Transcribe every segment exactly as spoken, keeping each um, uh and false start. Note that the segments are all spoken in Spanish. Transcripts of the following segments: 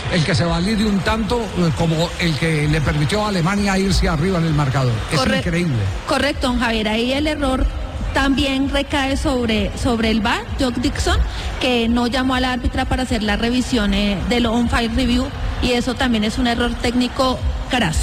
el que se valide un tanto eh, como el que le permitió a Alemania irse arriba en el marcador. Es Corre increíble. Correcto, don Javier, ahí el error también recae sobre, sobre el V A R, Jock Dixon, que no llamó a la árbitra para hacer la revisión eh, del on-field review, y eso también es un error técnico carazo.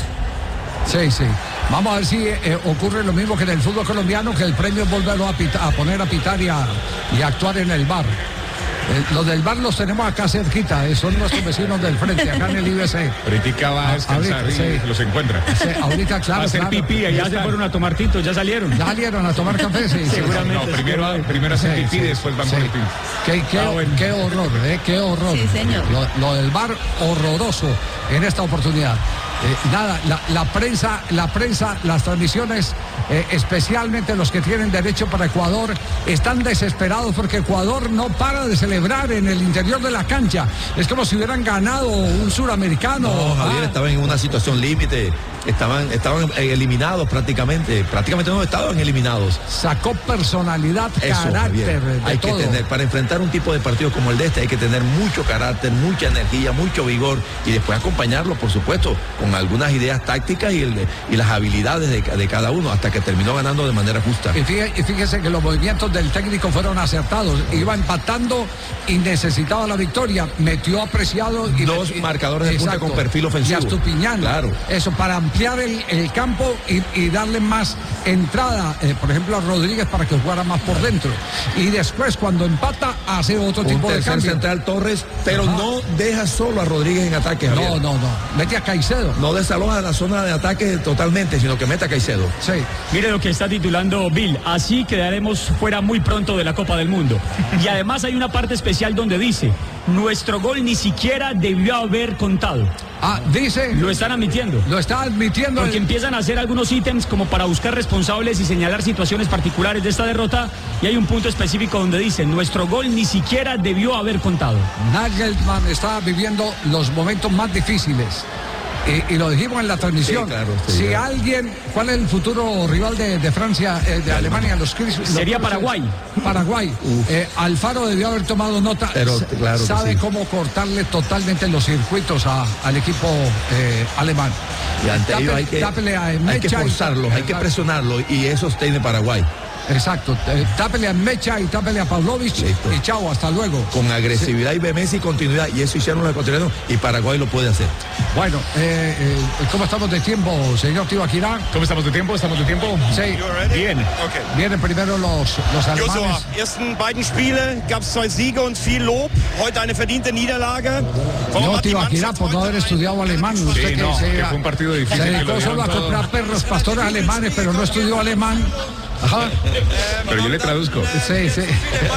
Sí, sí. Vamos a ver si eh, ocurre lo mismo que en el fútbol colombiano, que el premio es volverlo a, pita, a poner a pitar y a, y a actuar en el V A R. Eh, los del V A R los tenemos acá cerquita, eh, son nuestros vecinos del frente, acá en el I B C. Ahorita va a descansar ahorita, y sí. los encuentra. Sí, ahorita, claro. Va a hacer claro. pipí, allá se fueron a tomar tinto, ya salieron. Ya salieron a tomar café, sí. Seguramente. No, primero, primero hacen sí, pipí, sí, después van sí. por el tinto. Qué, qué, ah, bueno. qué horror, eh, qué horror. Sí, señor. Lo, lo del V A R, horroroso en esta oportunidad. Eh, nada, la, la prensa, la prensa, las transmisiones, eh, especialmente los que tienen derecho para Ecuador, están desesperados porque Ecuador no para de celebrar en el interior de la cancha. Es como si hubieran ganado un suramericano. No, Javier, ah. estaban en una situación límite, estaban, estaban eliminados prácticamente, prácticamente no estaban eliminados. Sacó personalidad, Eso, carácter, de hay todo. que tener, para enfrentar un tipo de partido como el de este, hay que tener mucho carácter, mucha energía, mucho vigor, y después acompañarlo, por supuesto, con algunas ideas tácticas y, el, y las habilidades de, de cada uno, hasta que terminó ganando de manera justa. Y fíjese, y fíjese que los movimientos del técnico fueron acertados, iba empatando y necesitaba la victoria, metió a Preciado y dos y, marcadores de punta con perfil ofensivo. Y a Estupiñán, claro. Eso, para ampliar el, el campo y, y darle más entrada, eh, por ejemplo, a Rodríguez para que jugara más por dentro. Y después, cuando empata, hace otro Un tipo de cambio. central Torres, pero Ajá. no deja solo a Rodríguez en ataque, Javier. No, no, no. Mete a Caicedo. No desaloja la zona de ataque totalmente, sino que mete a Caicedo. Sí. Mire lo que está titulando Bill. Así quedaremos fuera muy pronto de la Copa del Mundo. Y además hay una parte especial donde dice: nuestro gol ni siquiera debió haber contado. Ah, dice. Lo están admitiendo. Lo está admitiendo. Porque el... empiezan a hacer algunos ítems como para buscar responsables y señalar situaciones particulares de esta derrota. Y hay un punto específico donde dice: nuestro gol ni siquiera debió haber contado. Nagelsmann está viviendo los momentos más difíciles. Y, y lo dijimos en la transmisión. Sí, claro, sí, si claro. alguien, ¿cuál es el futuro rival de, de Francia, eh, de Alemania? Los, los Sería los, Paraguay. Paraguay. Eh, Alfaro debió haber tomado nota. Pero, claro sabe sí. cómo cortarle totalmente los circuitos a, al equipo eh, alemán. Y ante Tápele, ello hay que, a hay que forzarlos, hay que presionarlos, y eso tiene Paraguay. Exacto, eh, tápele a Mecha y tápele a Pavlovich. Listo. Y chao, hasta luego. Con agresividad sí. y vehemencia y continuidad, y eso hicieron los ecuatorianos, y Paraguay lo puede hacer. Bueno, eh, eh, ¿cómo estamos de tiempo, señor Tibaquirá? ¿Cómo estamos de tiempo? ¿Estamos de tiempo? Sí. Bien. Okay. Vienen primero los, los alemanes. Joshua, ersten beiden Spiele gab es zwei Siege und viel Lob. Heute eine verdiente Niederlage. No, Tibaquirá, por no haber estudiado alemán. Usted sí, que no, se, que fue un partido difícil. Se dedicó solo a comprar perros pastores alemanes, pero no estudió alemán. Ajá. Pero yo le traduzco. Sí, sí.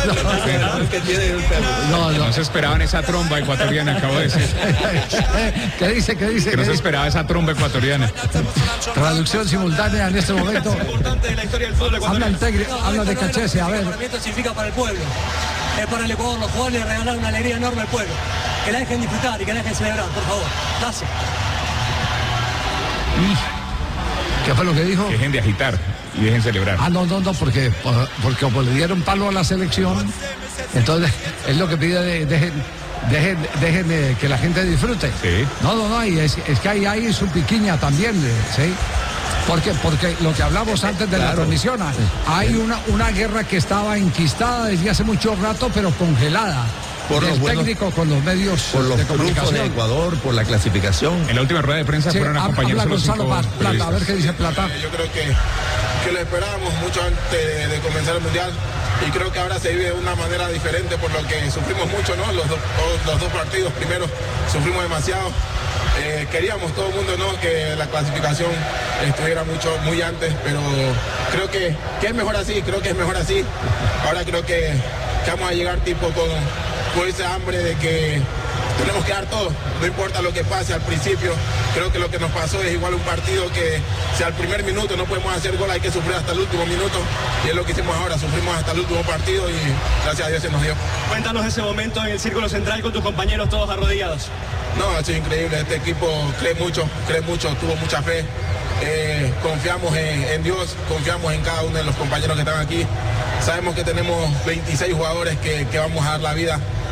No, no. No se esperaban esa tromba ecuatoriana, acabo de decir. ¿Qué dice? ¿Qué dice? Que no se dice? esperaba esa tromba ecuatoriana. Traducción simultánea en este momento. Habla el técnico, habla de Cachese, a ver. El significa para el pueblo. Es para el Ecuador, los jugadores, regalar una alegría enorme al pueblo. Que la dejen disfrutar y que la dejen celebrar, por favor. Gracias. ¿Qué fue lo que dijo? Dejen de agitar y dejen celebrar. Ah, no, no, no, porque, porque como le dieron palo a la selección, entonces es lo que pide, de, dejen, dejen, dejen de, que la gente disfrute. Sí. No, no, no, y es, es que hay ahí su piquiña también, ¿sí? Porque, porque lo que hablamos antes de claro. la transmisión, hay una, una guerra que estaba enquistada desde hace mucho rato, pero congelada. Por el buenos, técnico con los medios por los de comunicación de Ecuador, por la clasificación. En la última rueda de prensa sí, fueron acompañados los cinco Plata, a ver qué dice Plata. Eh, yo creo que, que lo esperábamos mucho antes de, de comenzar el Mundial, y creo que ahora se vive de una manera diferente por lo que sufrimos mucho, ¿no? Los, do, los dos partidos primero sufrimos demasiado. Eh, queríamos todo el mundo, ¿no?, que la clasificación estuviera mucho, muy antes, pero creo que, que es mejor así, creo que es mejor así. Ahora creo que, que vamos a llegar tipo con, con ese hambre de que tenemos que dar todo, no importa lo que pase al principio. Creo que lo que nos pasó es igual un partido que si al primer minuto no podemos hacer gol, hay que sufrir hasta el último minuto, y es lo que hicimos ahora, sufrimos hasta el último partido y gracias a Dios se nos dio. Cuéntanos ese momento en el círculo central con tus compañeros todos arrodillados. No, ha sido increíble, este equipo cree mucho, cree mucho, tuvo mucha fe. Eh, confiamos en, en Dios, confiamos en cada uno de los compañeros que están aquí. Sabemos que tenemos veintiséis jugadores que, que vamos a dar la vida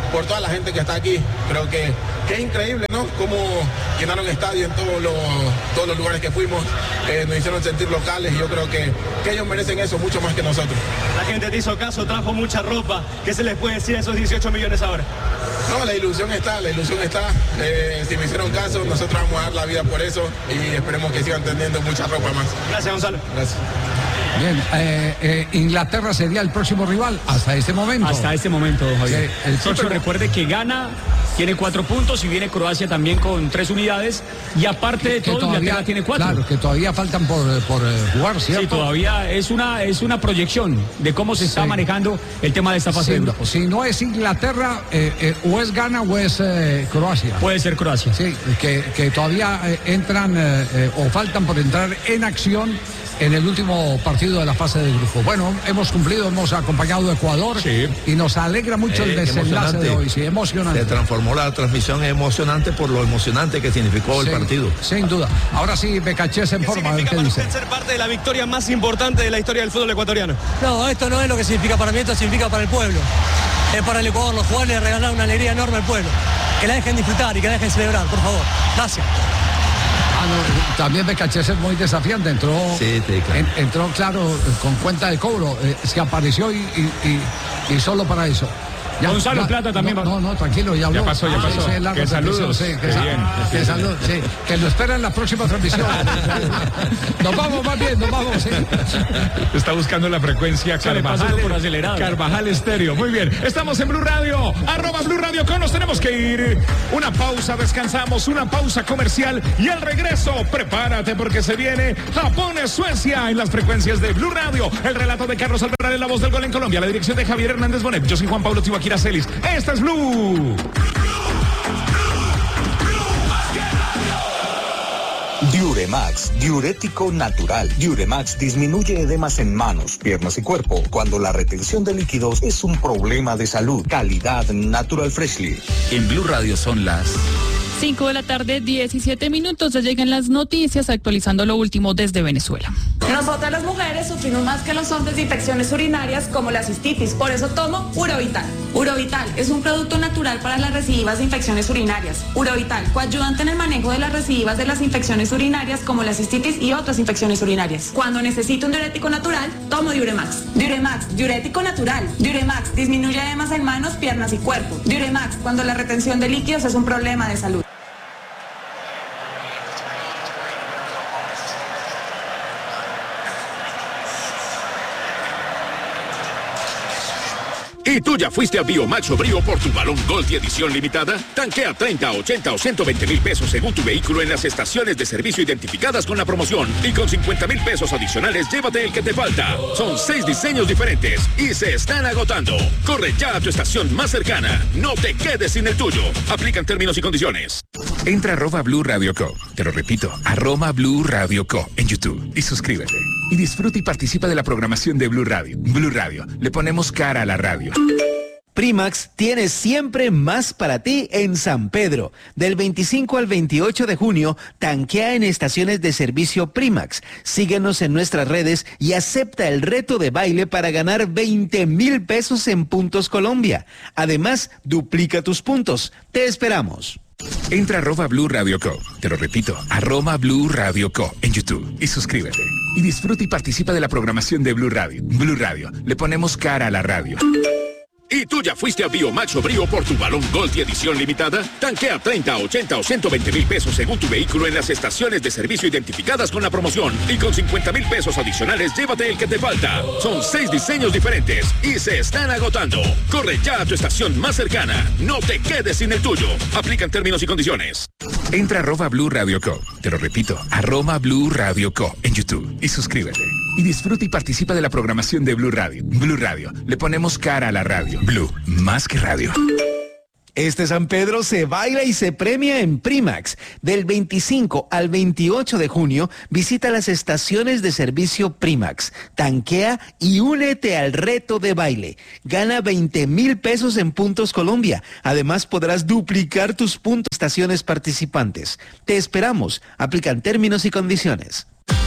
por toda la gente que está aquí. Creo que, que es increíble, ¿no? Cómo llenaron estadio en todos los, todos los lugares que fuimos, eh, nos hicieron sentir locales y yo creo que, que ellos merecen eso mucho más que nosotros. La gente te hizo caso, trajo mucha ropa. ¿Qué se les puede decir a esos dieciocho millones ahora? No, la ilusión está, la ilusión está. Eh, si me hicieron caso, nosotros vamos a dar la vida por eso y esperemos que sigan teniendo mucha ropa más. Gracias, Gonzalo. Gracias. Bien, eh, eh, Inglaterra sería el próximo rival hasta este momento. Hasta este momento, Javier. Sí, el Sí, próximo- pero recuerde que gana, tiene cuatro puntos y viene Croacia también con tres unidades. Y aparte de que todo, Inglaterra tiene cuatro. Claro, que todavía faltan por, por eh, jugar, ¿cierto? Sí, todavía es una, es una proyección de cómo se está Sí. manejando el tema de esta fase de Si, grupos. si no es Inglaterra, eh, eh, o es Ghana o es eh, Croacia. Puede ser Croacia. Sí, que, que todavía eh, entran eh, eh, o faltan por entrar en acción en el último partido de la fase de grupo. Bueno, hemos cumplido, hemos acompañado a Ecuador Sí. y nos alegra mucho Eh, el desenlace emocionante. de hoy. Sí, emocionante. Se transformó la transmisión emocionante por lo emocionante que significó Sí, el partido. Sin duda. Ahora sí, Becachés en ¿Qué forma. A ver significa qué para dice. usted ser parte de la victoria más importante de la historia del fútbol ecuatoriano? No, esto no es lo que significa para mí, esto significa para el pueblo. Es para el Ecuador, los jugadores le regalar una alegría enorme al pueblo. Que la dejen disfrutar y que la dejen celebrar, por favor. Gracias. Ah, no, también Becachés es muy desafiante. Entró, Sí, sí, claro. en- entró claro, con cuenta de cobro. Eh, se apareció y, y- y- y solo para eso. Gonzalo Plata también No, va. no, no, tranquilo, ya habló. Ya pasó, ya Ah, pasó. sí, sí, la Que repetición, saludos. sí, que, Qué sa- bien. que salud, sí, que lo espera en la próxima transmisión. Nos vamos más bien, nos vamos. Sí. Está buscando la frecuencia Se le pasó Carvajal. por acelerado. Carvajal Estéreo. Muy bien. Estamos en Blue Radio. Arroba Blue Radio con. Nos tenemos que ir. Una pausa, descansamos. Una pausa comercial. Y al regreso, prepárate porque se viene Japón, Suecia en las frecuencias de Blue Radio. El relato de Carlos Alvarez, la voz del gol en Colombia. La dirección de Javier Hernández Bonet. Yo soy Juan Pablo Tibaquira Celis. Esta es Blue. Diuremax, diurético natural. Diuremax disminuye edemas en manos, piernas y cuerpo cuando la retención de líquidos es un problema de salud. Calidad Natural Freshly. En Blue Radio son las cinco de la tarde, diecisiete minutos. Ya llegan las noticias actualizando lo último desde Venezuela. Nosotras las mujeres sufrimos más que los hombres de infecciones urinarias como la cistitis, por eso tomo Urovital. Urovital es un producto natural para las recidivas de infecciones urinarias. Urovital, coayudante en el manejo de las recidivas de las infecciones urinarias como la cistitis y otras infecciones urinarias. Cuando necesito un diurético natural, tomo Diuremax. Diuremax, diurético natural. Diuremax disminuye edemas en manos, piernas y cuerpo. Diuremax, cuando la retención de líquidos es un problema de salud. ¿Y tú ya fuiste a Biomax o Brío por tu balón Gold y edición limitada? Tanquea treinta, ochenta o ciento veinte mil pesos según tu vehículo en las estaciones de servicio identificadas con la promoción. Y con cincuenta mil pesos adicionales, llévate el que te falta. Son seis diseños diferentes y se están agotando. Corre ya a tu estación más cercana. No te quedes sin el tuyo. Aplican términos y condiciones. Entra a arroba Blue Radio Co. Te lo repito, arroba Blue Radio Co. en YouTube y suscríbete. Y disfruta y participa de la programación de Blue Radio. Blue Radio, le ponemos cara a la radio. Primax tiene siempre más para ti en San Pedro. Del veinticinco al veintiocho de junio, tanquea en estaciones de servicio Primax. Síguenos en nuestras redes y acepta el reto de baile para ganar veinte mil pesos en Puntos Colombia. Además, duplica tus puntos. Te esperamos. Entra a arroba Blue Radio Co. Te lo repito, arroba Blue Radio Co. en YouTube y suscríbete. Y disfruta y participa de la programación de Blue Radio. Blue Radio, le ponemos cara a la radio. ¿Y tú ya fuiste a Biomax o Brío por tu balón Gold y edición limitada? Tanquea treinta, ochenta o ciento veinte mil pesos según tu vehículo en las estaciones de servicio identificadas con la promoción. Y con cincuenta mil pesos adicionales, llévate el que te falta. Son seis diseños diferentes y se están agotando. Corre ya a tu estación más cercana. No te quedes sin el tuyo. Aplican términos y condiciones. Entra a arroba Blue Radio Co. Te lo repito, arroba Blue Radio Co. en YouTube y suscríbete. Y disfruta y participa de la programación de Blue Radio. Blue Radio, le ponemos cara a la radio. Blue, más que radio. Este San Pedro se baila y se premia en Primax. Del veinticinco al veintiocho de junio, visita las estaciones de servicio Primax. Tanquea y únete al reto de baile. Gana veinte mil pesos en Puntos Colombia. Además, podrás duplicar tus puntos en estaciones participantes. Te esperamos. Aplican términos y condiciones.